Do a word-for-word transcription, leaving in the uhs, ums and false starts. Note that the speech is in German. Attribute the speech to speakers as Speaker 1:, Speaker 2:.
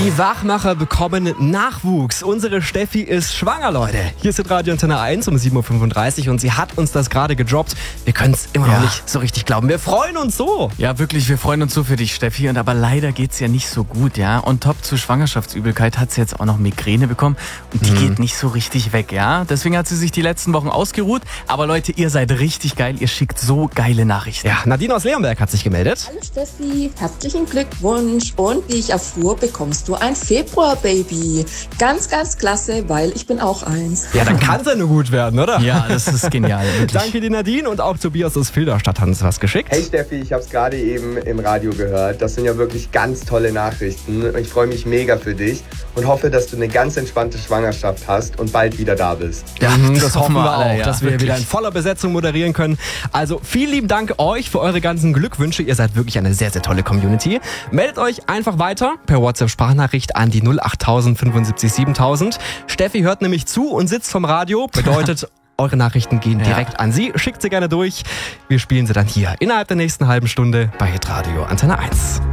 Speaker 1: Die Wachmacher bekommen Nachwuchs. Unsere Steffi ist schwanger, Leute. Hier ist Radio Antenne eins um sieben Uhr fünfunddreißig und sie hat uns das gerade gedroppt. Wir können es immer
Speaker 2: ja.
Speaker 1: noch nicht so richtig glauben. Wir freuen uns so.
Speaker 2: Ja, wirklich, wir freuen uns so für dich, Steffi. Und aber leider geht's ja nicht so gut, ja. Und top zur Schwangerschaftsübelkeit hat sie jetzt auch noch Migräne bekommen. Und die mhm. geht nicht so richtig weg, ja. Deswegen hat sie sich die letzten Wochen ausgeruht. Aber Leute, ihr seid richtig geil. Ihr schickt so geile Nachrichten.
Speaker 1: Ja, Nadine aus Leonberg hat sich gemeldet.
Speaker 3: Hallo Steffi, herzlichen Glückwunsch. Und wie ich erfuhr, bekommst du ein Februar-Baby. Ganz, ganz klasse, weil ich bin auch eins.
Speaker 1: Ja, dann kann es ja nur gut werden, oder?
Speaker 2: Ja, das ist genial. Wirklich.
Speaker 1: Danke dir, Nadine. Und auch Tobias aus Filderstadt hat uns was geschickt.
Speaker 4: Hey Steffi, ich habe es gerade eben im Radio gehört. Das sind ja wirklich ganz tolle Nachrichten. Ich freue mich mega für dich und hoffe, dass du eine ganz entspannte Schwangerschaft hast und bald wieder da bist.
Speaker 1: Ja, das, das hoffen wir auch,
Speaker 2: alle, ja,
Speaker 1: dass wir
Speaker 2: wirklich.
Speaker 1: wieder in voller Besetzung moderieren können. Also vielen lieben Dank euch für eure ganzen Glückwünsche. Ihr seid wirklich eine sehr, sehr tolle Community. Meldet euch einfach weiter per WhatsApp-Sprachnachricht an die null achttausend fünfundsiebzig siebentausend. Steffi hört nämlich zu und sitzt vom Radio. Bedeutet, eure Nachrichten gehen direkt ja. an sie. Schickt sie gerne durch. Wir spielen sie dann hier innerhalb der nächsten halben Stunde bei Hitradio Antenne eins.